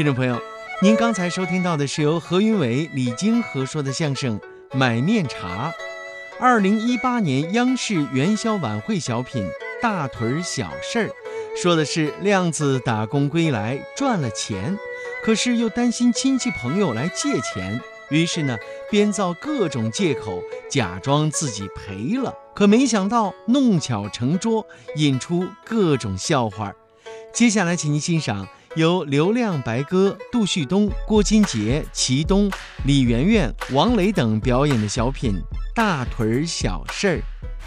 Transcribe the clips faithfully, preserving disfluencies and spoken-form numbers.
听众朋友，您刚才收听到的是由何云伟、李菁合说的相声《买面茶》。二零一八年央视元宵晚会小品《大腿小事儿》，说的是亮子打工归来赚了钱，可是又担心亲戚朋友来借钱，于是呢编造各种借口，假装自己赔了，可没想到弄巧成拙，引出各种笑话。接下来请您欣赏由刘亮、白鸽、杜旭东、郭金杰、祁东、李媛媛、王磊等表演的小品《大腿小事儿》。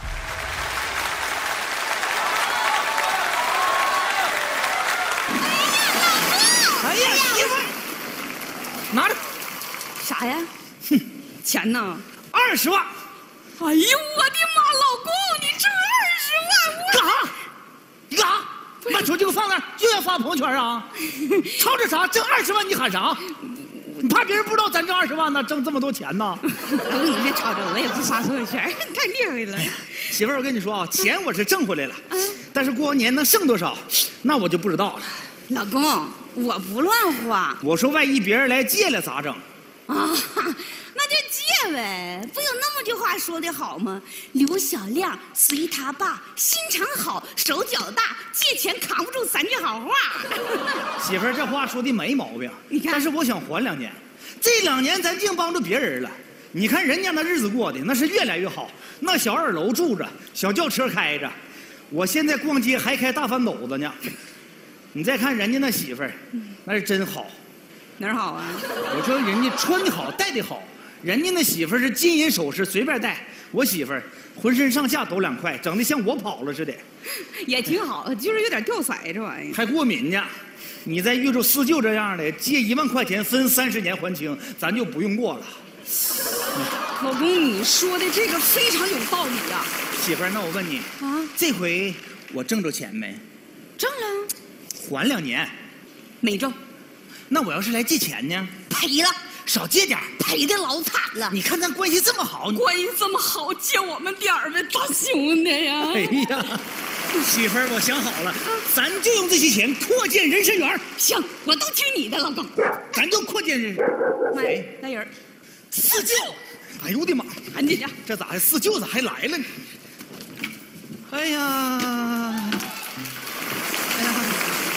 哎呀，媳妇儿，拿着。 啥呀？ 哼， 钱呢？ 二十万。 哎呦，我的妈！老公，你挣二十万，我干啥？你干啥？把手机给我放那儿，就要发朋友圈啊？吵着啥？挣二十万你喊啥？你怕别人不知道咱挣二十万呢？挣这么多钱呢？ 老公，你别吵着，我也不发朋友圈，太厉害了。 媳妇儿，我跟你说啊，钱我是挣回来了，嗯，但是过完年能剩多少，那我就不知道了。 老公，我不乱花。 我说万一别人来借了咋整？ 啊，那就借呗，不有那么句话说的好吗？刘小亮随他爸，心肠好，手脚大，借钱扛不住三句好话。 媳妇儿，这话说的没毛病， 你看， 但是我想还两年，这两年咱净帮助别人了。你看人家那日子过的那是越来越好，那小二楼住着，小轿车开着，我现在逛街还开大翻斗子呢。你再看人家那媳妇儿，那是真好。 哪儿好啊？ 我说人家穿的好，戴的好，人家那媳妇儿是金银首饰随便戴，我媳妇儿浑身上下抖两块，整的像我跑了似的。 也挺好，就是有点掉色这玩意儿。 还过敏呢。你再遇着四舅这样的，借一万块钱分三十年还清，咱就不用过了。 老公，你说的这个非常有道理呀、啊。 媳妇儿，那我问你啊，这回我挣着钱没？ 挣了。 还两年。 没挣。 那我要是来借钱呢？ 赔了。 少借点， 赔的老惨了。 你看咱关系这么好， 关系这么好，借我们点儿呗，大兄弟呀！ 哎呀，媳妇儿，我想好了，啊、咱就用这些钱扩建人参园。 行，我都听你的，老公。 咱就扩建人。 哎，来人， 四舅！哎呦我的妈！ 赶紧的， 这咋还四舅咋还来了呢？哎呀！哎呀！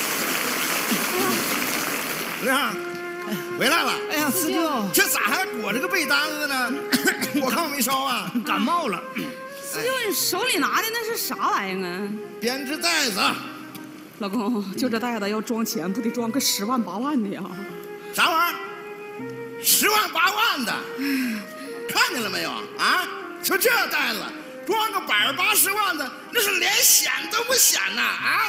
亮，回来了。 哎呀，四舅， 这咋还裹着个被单子呢？我看我没烧啊， 感冒了。 四舅，你手里拿的那是啥玩意儿啊？ 编织袋子。 老公，就这袋子要装钱，不得装个十万八万的呀？ 啥玩意儿？十万八万的？看见了没有啊？就这袋子装个百八十万的，那是连显都不显呐！啊！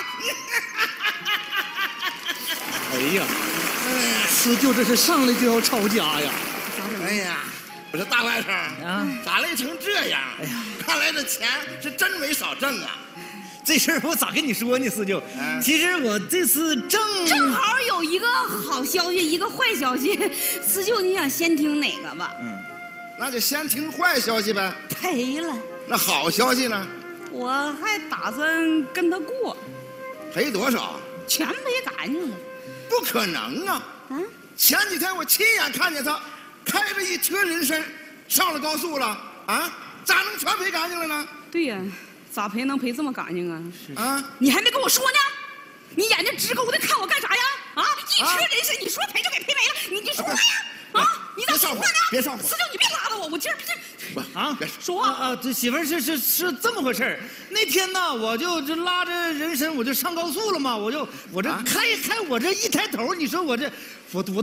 哎呀！四舅这是上来就要吵架呀！ 哎呀，我说大外甥啊，咋累成这样？哎呀，看来这钱是真没少挣啊！ 这事儿我咋跟你说呢，四舅？嗯、其实我这次正正好有一个好消息，一个坏消息。四舅，你想先听哪个吧？嗯， 那就先听坏消息呗。 赔了。 那好消息呢？ 我还打算跟他过。 赔多少？ 全赔干净了。 不可能啊！啊！前几天我亲眼看见他开着一车人参上了高速了啊！咋能全赔干净了呢？ 对呀，咋赔能赔这么干净啊？ 啊！ 你还没跟我说呢，你眼睛直勾的看我干啥呀？啊！一车人参，你说赔就给赔没了，你你说啥呀？啊！你咋说话呢？ 别上火！ 四舅，你别拉着我，我今儿这。 啊， 说话啊！这媳妇儿是是是这么回事儿。那天呢，我就这拉着人参，我就上高速了嘛，我就我这开开，我这一抬头，你说我这我我。